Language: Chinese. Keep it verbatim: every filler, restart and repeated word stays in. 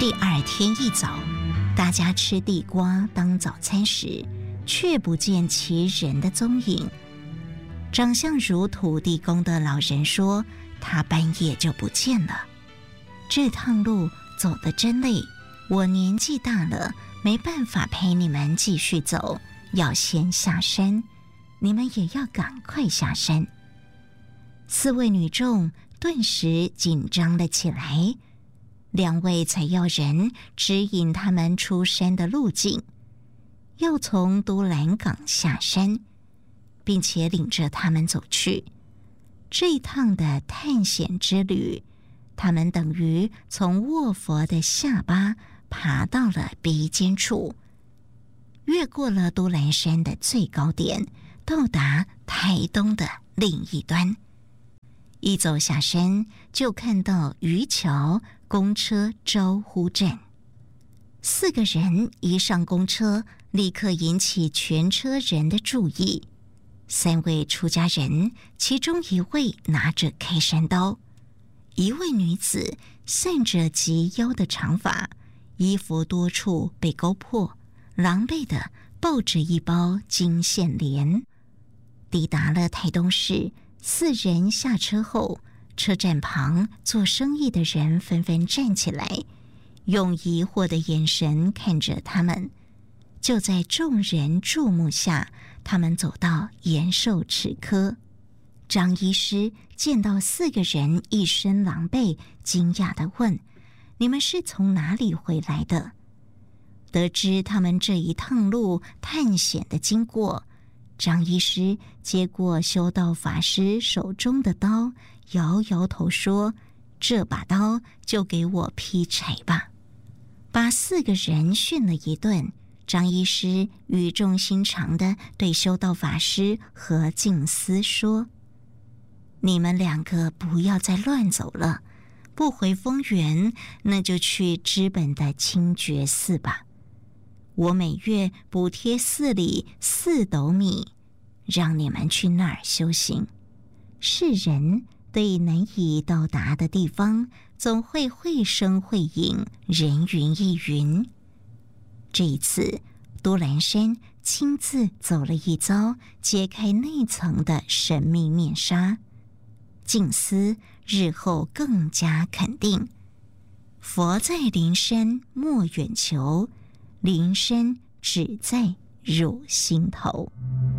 第二天一早，大家吃地瓜当早餐时，却不见其人的踪影。长相如土地公的老人说，他半夜就不见了。这趟路走得真累，我年纪大了，没办法陪你们继续走，要先下山，你们也要赶快下山。四位女众顿时紧张了起来，两位采药人指引他们出山的路径，要从都兰港下山，并且领着他们走去。这一趟的探险之旅，他们等于从卧佛的下巴爬到了鼻尖处，越过了都兰山的最高点，到达台东的另一端。一走下山，就看到渔桥公车招呼站。四个人一上公车，立刻引起全车人的注意。三位出家人，其中一位拿着开山刀，一位女子散着及腰的长发，衣服多处被勾破，狼狈地抱着一包金线莲。抵达了台东市，四人下车后，车站旁做生意的人纷纷站起来，用疑惑的眼神看着他们。就在众人注目下，他们走到延寿齿科。张医师见到四个人一身狼狈，惊讶地问：“你们是从哪里回来的？”得知他们这一趟路探险的经过，张医师接过修道法师手中的刀，摇摇头说：“这把刀就给我劈柴吧。”把四个人训了一顿，张医师语重心长地对修道法师和静思说：“你们两个不要再乱走了，不回丰原，那就去知本的清觉寺吧。我每月补贴寺里四斗米，让你们去那儿修行。世人对难以到达的地方，总会绘声绘影，人云亦云。这一次，都兰山亲自走了一遭，揭开内层的神秘面纱。静思日后更加肯定，佛在灵山莫远求，灵山只在汝心头。